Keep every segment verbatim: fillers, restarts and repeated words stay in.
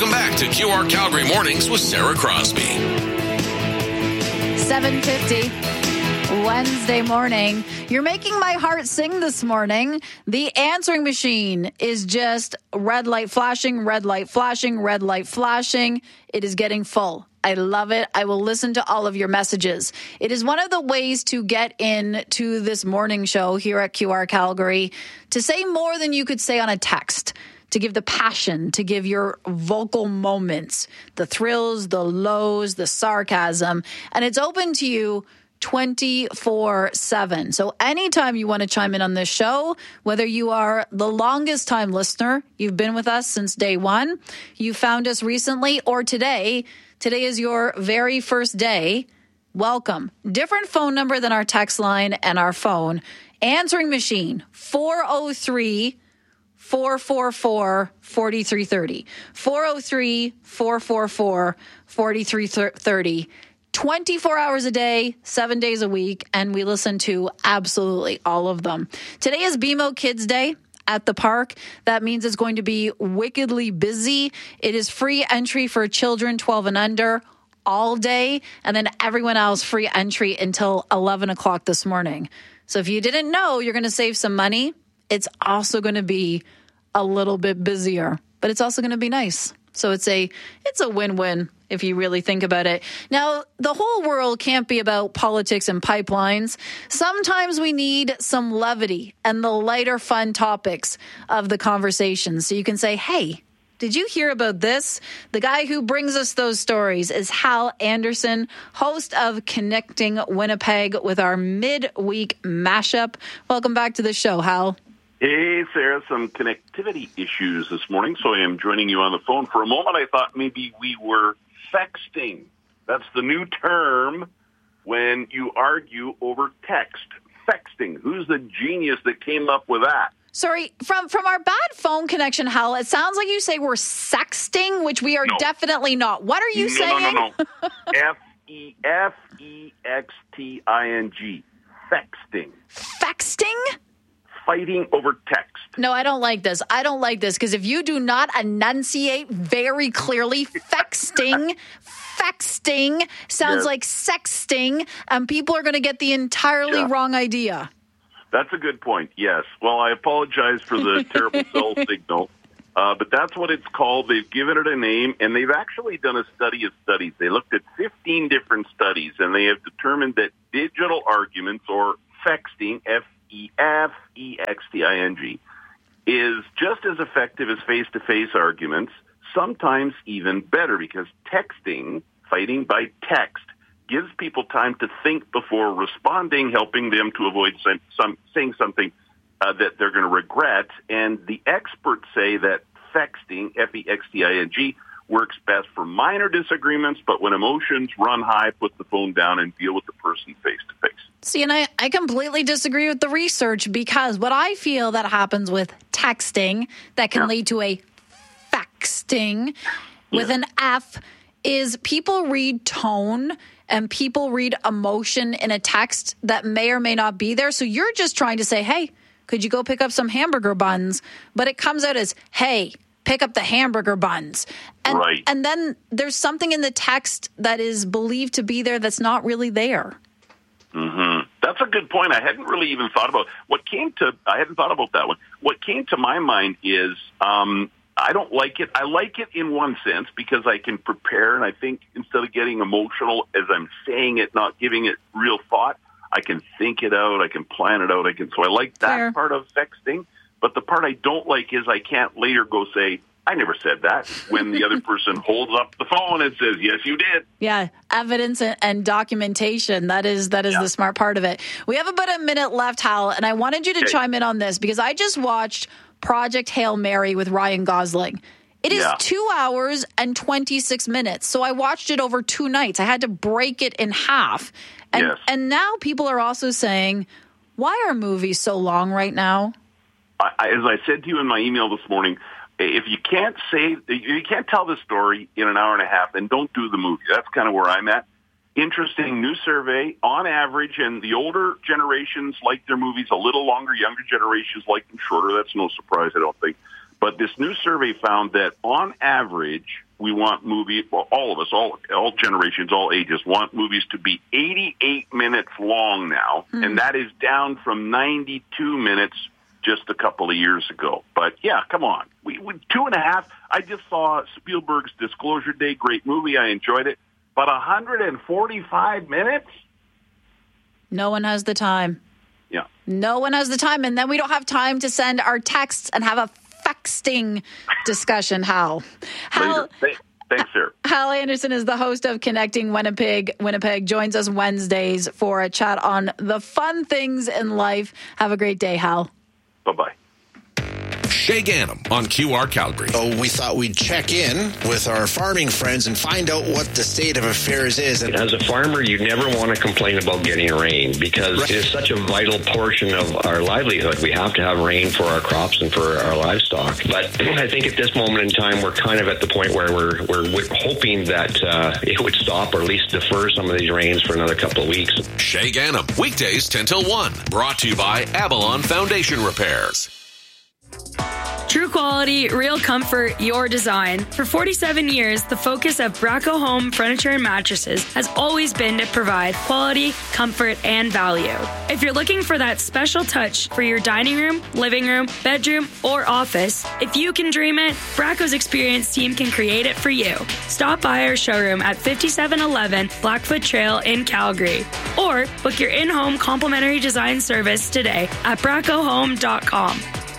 Welcome back to Q R Calgary Mornings with Sarah Crosby. seven fifty Wednesday morning. You're making my heart sing this morning. The answering machine is just red light flashing, red light flashing, red light flashing. It is getting full. I love it. I will listen to all of your messages. It is one of the ways to get in to this morning show here at Q R Calgary, to say more than you could say on a text, to give the passion, to give your vocal moments, the thrills, the lows, the sarcasm. And it's open to you twenty-four seven. So anytime you want to chime in on this show, whether you are the longest time listener, you've been with us since day one, you found us recently, or today, today is your very first day, welcome. Different phone number than our text line and our phone. Answering machine, four oh three, four four four, four three three zero. four oh three, four four four, four three three zero. twenty-four hours a day, seven days a week, and we listen to absolutely all of them. Today is B M O Kids Day at the park. That means it's going to be wickedly busy. It is free entry for children twelve and under all day, and then everyone else free entry until eleven o'clock this morning. So if you didn't know, you're going to save some money. It's also going to be a little bit busier, but it's also going to be nice. So it's a it's a win-win if you really think about it. Now, the whole world can't be about politics and pipelines. Sometimes we need some levity and the lighter, fun topics of the conversation. So you can say, hey, did you hear about this? The guy who brings us those stories is Hal Anderson, host of Connecting Winnipeg, with our midweek mashup. Welcome back to the show, Hal. Hey, Sarah, some connectivity issues this morning, so I am joining you on the phone. For a moment, I thought maybe we were sexting. That's the new term when you argue over text. Sexting. Who's the genius that came up with that? Sorry, from from our bad phone connection, Hal, it sounds like you say we're sexting, which we are no. definitely not. What are you no, saying? No, no, no. F E F E X T I N G. Sexting. Fexting? Fighting over text. No, I don't like this. I don't like this, because if you do not enunciate very clearly, fexting, fexting sounds yes. like sexting, and people are going to get the entirely yeah. wrong idea. That's a good point, yes. Well, I apologize for the terrible cell signal, uh, but that's what it's called. They've given it a name, and they've actually done a study of studies. They looked at fifteen different studies, and they have determined that digital arguments, or fexting, F E F E X T I N G, is just as effective as face-to-face arguments, sometimes even better, because texting, fighting by text, gives people time to think before responding, helping them to avoid some, some, saying something uh, that they're going to regret. And the experts say that fexting, F E X T I N G, works best for minor disagreements, but when emotions run high, put the phone down and deal with the person face-to-face. See, and I, I completely disagree with the research, because what I feel that happens with texting that can yeah. lead to a fexting with yeah. an F is people read tone and people read emotion in a text that may or may not be there. So you're just trying to say, hey, could you go pick up some hamburger buns? But it comes out as, hey, pick up the hamburger buns. And, right. and then there's something in the text that is believed to be there that's not really there. Mm-hmm. That's a good point. I hadn't really even thought about what came to, I hadn't thought about that one. What came to my mind is, um, I don't like it. I like it in one sense because I can prepare, and I think instead of getting emotional as I'm saying it, not giving it real thought, I can think it out, I can plan it out, I can, so I like that Fair. part of sexting. But the part I don't like is I can't later go say, I never said that, when the other person holds up the phone and says, yes, you did. Yeah, evidence and documentation. That is that is yeah. the smart part of it. We have about a minute left, Hal, and I wanted you to okay. chime in on this because I just watched Project Hail Mary with Ryan Gosling. It is yeah. two hours and twenty-six minutes. So I watched it over two nights. I had to break it in half. And, yes. and now people are also saying, why are movies so long right now? I, as I said to you in my email this morning, if you can't say, if you can't tell the story in an hour and a half, then don't do the movie. That's kind of where I'm at. Interesting new survey. On average, and the older generations like their movies a little longer, younger generations like them shorter. That's no surprise, I don't think. But this new survey found that on average, we want movies, well, all of us, all all generations, all ages, want movies to be eighty-eight minutes long now, mm. and that is down from ninety-two minutes just a couple of years ago. But, yeah, come on. We, we Two and a half. I just saw Spielberg's Disclosure Day. Great movie. I enjoyed it. But one hundred forty-five minutes? No one has the time. Yeah. No one has the time. And then we don't have time to send our texts and have a texting discussion. Hal. Hal Thanks, sir. Hal Anderson is the host of Connecting Winnipeg. Winnipeg joins us Wednesdays for a chat on the fun things in life. Have a great day, Hal. Bye-bye. Shay Ganem on Q R Calgary. So we thought we'd check in with our farming friends and find out what the state of affairs is. As a farmer, you never want to complain about getting rain because right. it is such a vital portion of our livelihood. We have to have rain for our crops and for our livestock. But I think at this moment in time, we're kind of at the point where we're we're, we're hoping that uh, it would stop or at least defer some of these rains for another couple of weeks. Shay Ganem, weekdays ten till one. Brought to you by Avalon Foundation Repairs. True quality, real comfort, your design. For forty-seven years, the focus of Braco Home Furniture and Mattresses has always been to provide quality, comfort, and value. If you're looking for that special touch for your dining room, living room, bedroom, or office, if you can dream it, Braco's experienced team can create it for you. Stop by our showroom at fifty-seven eleven Blackfoot Trail in Calgary, or book your in-home complimentary design service today at braco home dot com.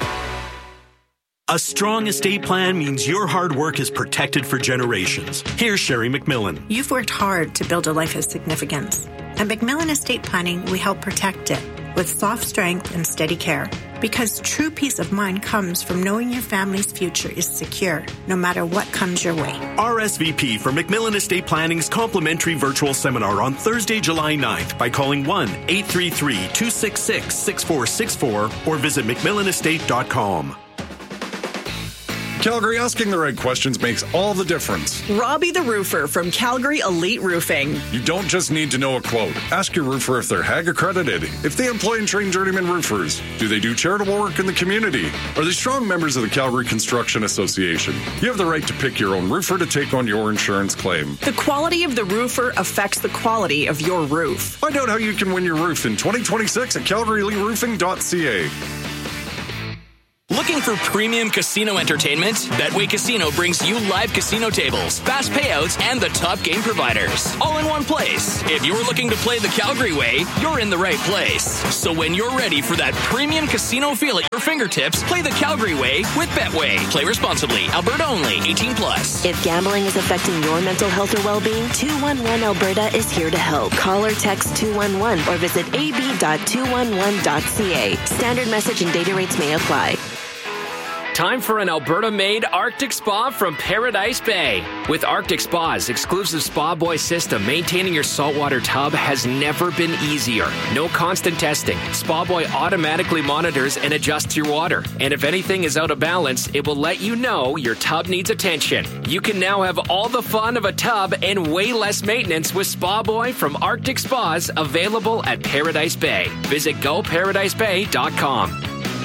A strong estate plan means your hard work is protected for generations. Here's Sherry McMillan. You've worked hard to build a life of significance. At McMillan Estate Planning, we help protect it with soft strength and steady care. Because true peace of mind comes from knowing your family's future is secure, no matter what comes your way. R S V P for McMillan Estate Planning's complimentary virtual seminar on Thursday, July ninth by calling one eight three three, two six six, six four six four or visit mcmillan estate dot com. Calgary, asking the right questions makes all the difference. Robbie the Roofer from Calgary Elite Roofing. You don't just need to know a quote. Ask your roofer if they're H A G accredited, if they employ and train journeyman roofers. Do they do charitable work in the community? Are they strong members of the Calgary Construction Association? You have the right to pick your own roofer to take on your insurance claim. The quality of the roofer affects the quality of your roof. Find out how you can win your roof in twenty twenty-six at calgary elite roofing dot c a. Looking for premium casino entertainment? Betway Casino brings you live casino tables, fast payouts, and the top game providers. All in one place. If you're looking to play the Calgary way, you're in the right place. So when you're ready for that premium casino feel at your fingertips, play the Calgary way with Betway. Play responsibly. Alberta only. eighteen plus. If gambling is affecting your mental health or well-being, two one one Alberta is here to help. Call or text two one one or visit a b dot two one one dot c a. Standard message and data rates may apply. Time for an Alberta-made Arctic Spa from Paradise Bay. With Arctic Spa's exclusive Spa Boy system, maintaining your saltwater tub has never been easier. No constant testing. Spa Boy automatically monitors and adjusts your water. And if anything is out of balance, it will let you know your tub needs attention. You can now have all the fun of a tub and way less maintenance with Spa Boy from Arctic Spas, available at Paradise Bay. Visit go paradise bay dot com.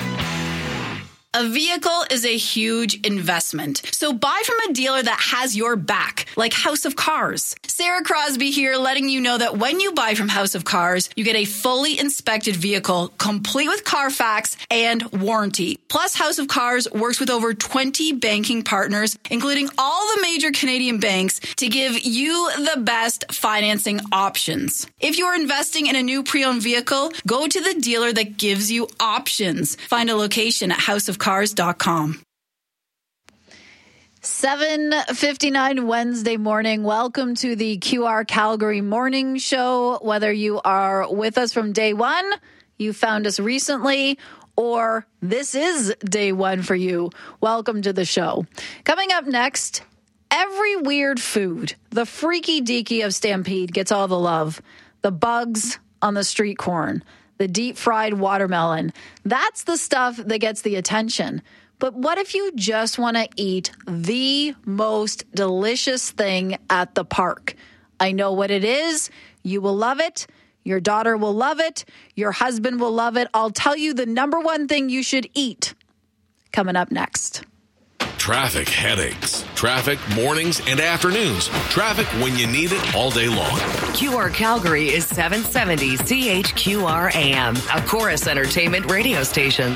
A vehicle is a huge investment, so buy from a dealer that has your back, like House of Cars. Sarah Crosby here, letting you know that when you buy from House of Cars, you get a fully inspected vehicle, complete with Carfax and warranty. Plus, House of Cars works with over twenty banking partners, including all the major Canadian banks, to give you the best financing options. If you're investing in a new pre-owned vehicle, go to the dealer that gives you options. Find a location at house of cars dot com. seven fifty-nine Wednesday morning. Welcome to the Q R Calgary Morning Show. Whether you are with us from day one, you found us recently, or this is day one for you, welcome to the show. Coming up next, every weird food, the freaky deaky of Stampede, gets all the love. The bugs on the street corn, the deep fried watermelon. That's the stuff that gets the attention. But what if you just want to eat the most delicious thing at the park? I know what it is. You will love it. Your daughter will love it. Your husband will love it. I'll tell you the number one thing you should eat coming up next. Traffic headaches. Traffic mornings and afternoons. Traffic when you need it all day long. Q R Calgary is seven seventy C H Q R A M, a Chorus Entertainment radio station.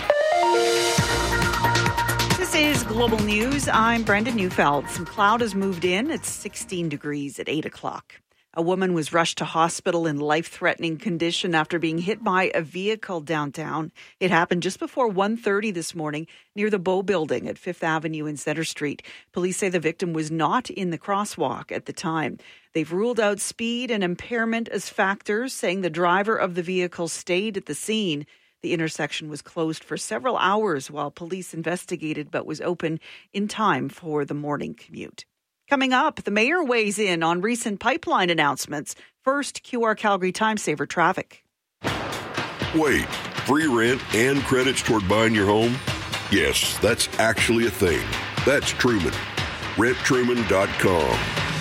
This is Global News. I'm Brenda Neufeld. Some cloud has moved in. It's sixteen degrees at eight o'clock. A woman was rushed to hospital in life-threatening condition after being hit by a vehicle downtown. It happened just before one thirty this morning near the Bow Building at Fifth Avenue and Center Street. Police say the victim was not in the crosswalk at the time. They've ruled out speed and impairment as factors, saying the driver of the vehicle stayed at the scene. The intersection was closed for several hours while police investigated, but was open in time for the morning commute. Coming up, the mayor weighs in on recent pipeline announcements. First, Q R Calgary Time Saver traffic. Wait, free rent and credits toward buying your home? Yes, that's actually a thing. That's Truman. rent truman dot com.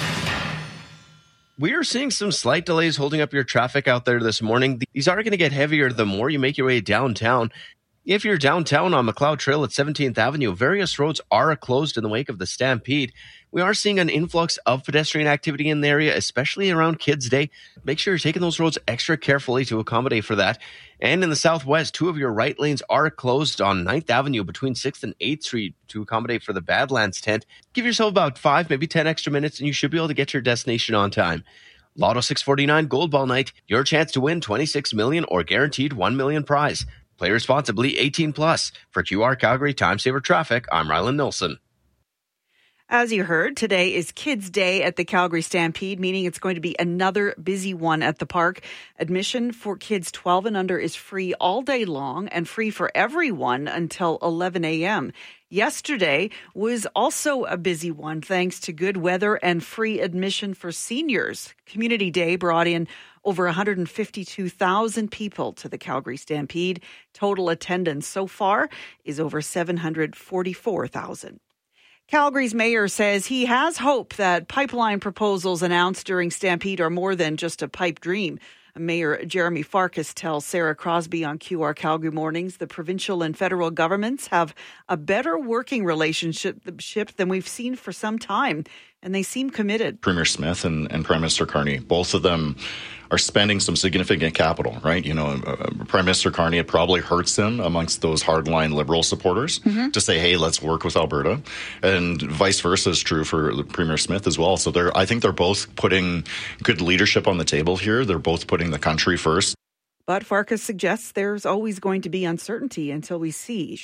We are seeing some slight delays holding up your traffic out there this morning. These are going to get heavier the more you make your way downtown. If you're downtown on McLeod Trail at seventeenth Avenue, various roads are closed in the wake of the stampede. We are seeing an influx of pedestrian activity in the area, especially around Kids Day. Make sure you're taking those roads extra carefully to accommodate for that. And in the southwest, two of your right lanes are closed on ninth Avenue between sixth and eighth Street to accommodate for the Badlands tent. Give yourself about five, maybe ten extra minutes, and you should be able to get your destination on time. Lotto six forty-nine Gold Ball Night, your chance to win twenty-six million dollars or guaranteed one million dollars prize. Play responsibly, eighteen plus. For Q R Calgary Time Saver Traffic, I'm Ryland Nilsson. As you heard, today is Kids Day at the Calgary Stampede, meaning it's going to be another busy one at the park. Admission for kids twelve and under is free all day long and free for everyone until eleven a.m. Yesterday was also a busy one thanks to good weather and free admission for seniors. Community Day brought in over one hundred fifty-two thousand people to the Calgary Stampede. Total attendance so far is over seven hundred forty-four thousand. Calgary's mayor says he has hope that pipeline proposals announced during Stampede are more than just a pipe dream. Mayor Jeremy Farkas tells Sarah Crosby on Q R Calgary Mornings the provincial and federal governments have a better working relationship than we've seen for some time, and they seem committed. Premier Smith and, and Prime Minister Carney, both of them are spending some significant capital, right? You know, uh, Prime Minister Carney, it probably hurts him amongst those hardline Liberal supporters mm-hmm. to say, hey, let's work with Alberta. And vice versa is true for Premier Smith as well. So they're, I think they're both putting good leadership on the table here. They're both putting the country first. But Farkas suggests there's always going to be uncertainty until we see